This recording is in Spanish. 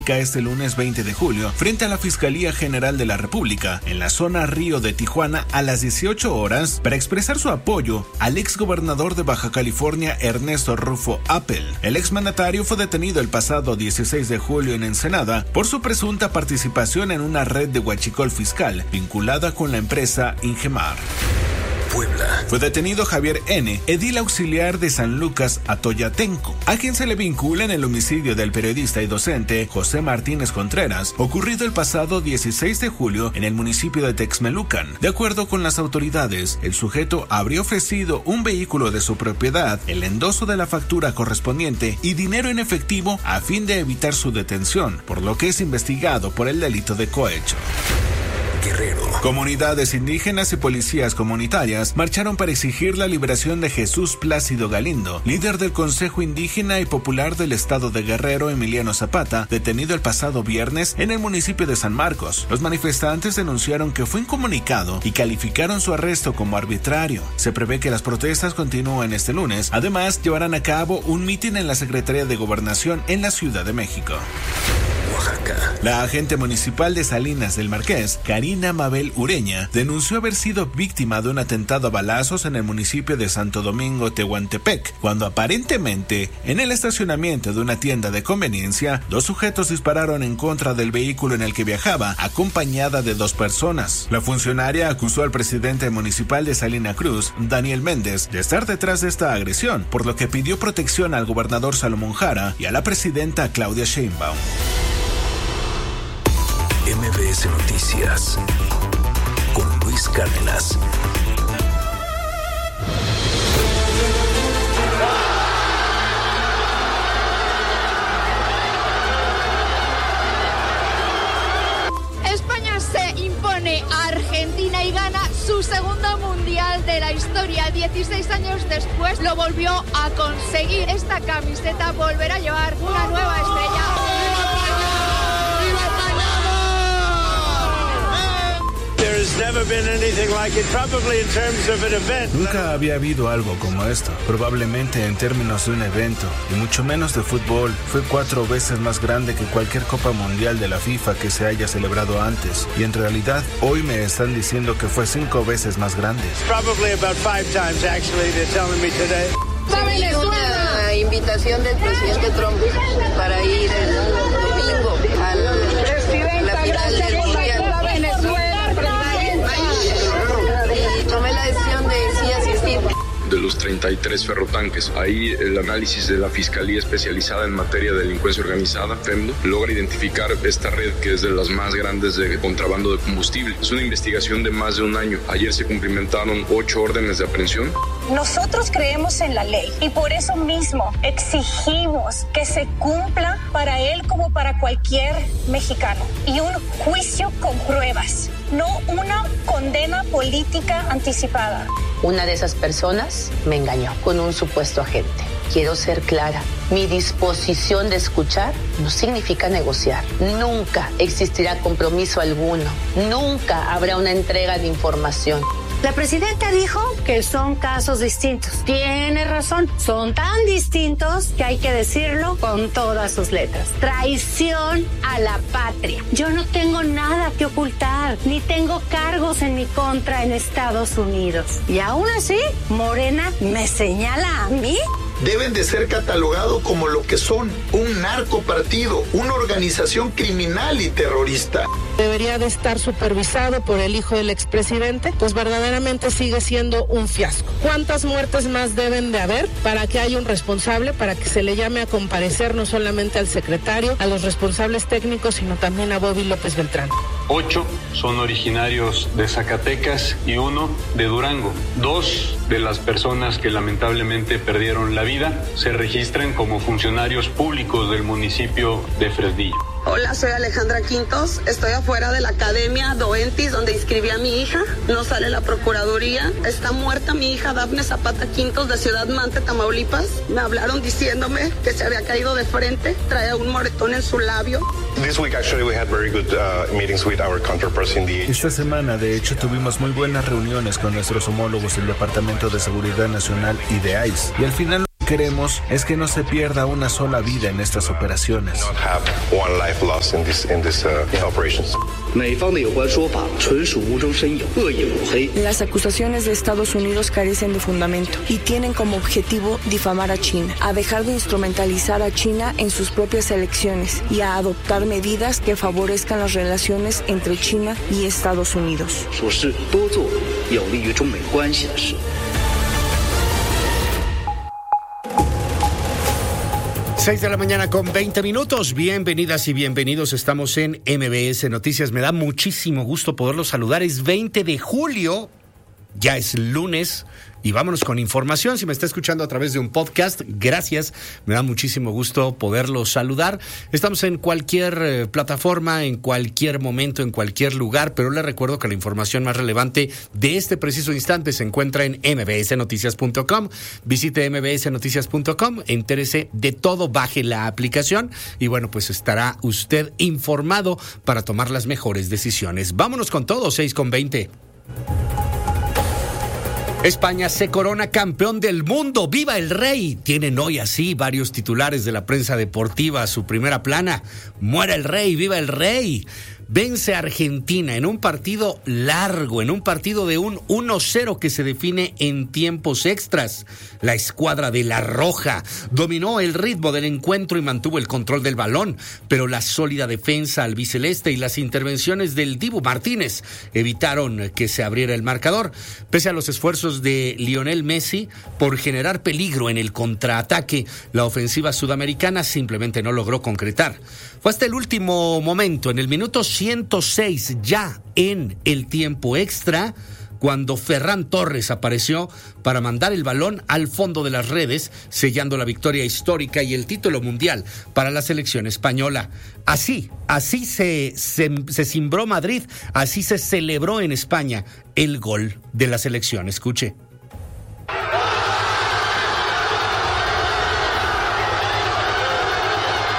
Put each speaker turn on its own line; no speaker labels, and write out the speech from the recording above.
este lunes 20 de julio frente a la Fiscalía General de la República en la zona Río de Tijuana a las 18 horas para expresar su apoyo al exgobernador de Baja California Ernesto Rufo Appel. El exmandatario fue detenido el pasado 16 de julio en Ensenada por su presunta participación en una red de huachicol fiscal vinculada con la empresa Ingemar.
Puebla.
Fue detenido Javier N., edil auxiliar de San Lucas Atoyatenco, a quien se le vincula en el homicidio del periodista y docente José Martínez Contreras, ocurrido el pasado 16 de julio en el municipio de Texmelucan. De acuerdo con las autoridades, el sujeto habría ofrecido un vehículo de su propiedad, el endoso de la factura correspondiente y dinero en efectivo a fin de evitar su detención, por lo que es investigado por el delito de cohecho.
Guerrero.
Comunidades indígenas y policías comunitarias marcharon para exigir la liberación de Jesús Plácido Galindo, líder del Consejo Indígena y Popular del Estado de Guerrero Emiliano Zapata, detenido el pasado viernes en el municipio de San Marcos. Los manifestantes denunciaron que fue incomunicado y calificaron su arresto como arbitrario. Se prevé que las protestas continúen este lunes. Además, llevarán a cabo un mitin en la Secretaría de Gobernación en la Ciudad de México.
Oaxaca.
La agente municipal de Salinas del Marqués, Karina Mabel Ureña, denunció haber sido víctima de un atentado a balazos en el municipio de Santo Domingo, Tehuantepec, cuando aparentemente, en el estacionamiento de una tienda de conveniencia, dos sujetos dispararon en contra del vehículo en el que viajaba, acompañada de dos personas. La funcionaria acusó al presidente municipal de Salina Cruz, Daniel Méndez, de estar detrás de esta agresión, por lo que pidió protección al gobernador Salomón Jara y a la presidenta Claudia Sheinbaum.
MBS Noticias con Luis Cárdenas.
España se impone a Argentina y gana su segundo mundial de la historia. 16 años después lo volvió a conseguir. Esta camiseta volverá a llevar una nueva estrella.
Nunca había habido algo como esto, probablemente en términos de un evento, y mucho menos de fútbol. Fue 4 veces más grande que cualquier Copa Mundial de la FIFA que se haya celebrado antes, y en realidad hoy me están diciendo que fue 5 veces más grande.
Una invitación del presidente Trump para ir el domingo a la final del Mundial. Y tomé la decisión de sí asistir.
De los 33 ferrotanques. Ahí el análisis de la Fiscalía Especializada en Materia de Delincuencia Organizada, FEMDO, logra identificar esta red que es de las más grandes de contrabando de combustible. Es una investigación de más de un año. Ayer se cumplimentaron 8 órdenes de aprehensión.
Nosotros creemos en la ley y por eso mismo exigimos que se cumpla para él como para cualquier mexicano y un juicio con pruebas, no una condena política anticipada.
Una de esas personas me engañó con un supuesto agente. Quiero ser clara. Mi disposición de escuchar no significa negociar. Nunca existirá compromiso alguno. Nunca habrá una entrega de información.
La presidenta dijo que son casos distintos. Tiene razón, son tan distintos que hay que decirlo con todas sus letras. Traición a la patria. Yo no tengo nada que ocultar, ni tengo cargos en mi contra en Estados Unidos. Y aún así, Morena me señala a mí.
Deben de ser catalogados como lo que son, un narcopartido, una organización criminal y terrorista.
Debería de estar supervisado por el hijo del expresidente, pues verdaderamente sigue siendo un fiasco. ¿Cuántas muertes más deben de haber para que haya un responsable, para que se le llame a comparecer no solamente al secretario, a los responsables técnicos, sino también a Bobby López Beltrán?
8 son originarios de Zacatecas y 1 de Durango. 2 de las personas que lamentablemente perdieron la vida se registran como funcionarios públicos del municipio de Fresnillo.
Hola, soy Alejandra Quintos, estoy afuera de la academia Doentis donde inscribí a mi hija, no sale la procuraduría, está muerta mi hija Dafne Zapata Quintos de Ciudad Mante, Tamaulipas, me hablaron diciéndome que se había caído de frente, traía un moretón en su labio.
Esta semana, de hecho, tuvimos muy buenas reuniones con nuestros homólogos del Departamento de Seguridad Nacional y de ICE, y al final queremos es que no se pierda una sola vida en estas operaciones.
Las acusaciones de Estados Unidos carecen de fundamento y tienen como objetivo difamar a China, a dejar de instrumentalizar a China en sus propias elecciones y a adoptar medidas que favorezcan las relaciones entre China y Estados Unidos.
6 de la mañana con 20 minutos. Bienvenidas y bienvenidos. Estamos en MBS Noticias. Me da muchísimo gusto poderlos saludar. Es 20 de julio, ya es lunes. Y vámonos con información. Si me está escuchando a través de un podcast, gracias. Me da muchísimo gusto poderlo saludar. Estamos en cualquier plataforma, en cualquier momento, en cualquier lugar, pero les recuerdo que la información más relevante de este preciso instante se encuentra en mbsnoticias.com. Visite mbsnoticias.com, entérese de todo, baje la aplicación y bueno, pues estará usted informado para tomar las mejores decisiones. Vámonos con todo, 6:20. España se corona campeón del mundo. ¡Viva el rey! Tienen hoy así varios titulares de la prensa deportiva. Su primera plana: ¡muera el rey! ¡Viva el rey! Vence a Argentina en un partido largo, en un partido de un 1-0 que se define en tiempos extras. La escuadra de La Roja dominó el ritmo del encuentro y mantuvo el control del balón, pero la sólida defensa albiceleste y las intervenciones del Dibu Martínez evitaron que se abriera el marcador. Pese a los esfuerzos de Lionel Messi por generar peligro en el contraataque, la ofensiva sudamericana simplemente no logró concretar. Fue hasta el último momento, en el minuto 106, ya en el tiempo extra, cuando Ferran Torres apareció para mandar el balón al fondo de las redes, sellando la victoria histórica y el título mundial para la selección española. Así se cimbró Madrid, así se celebró en España el gol de la selección. Escuche.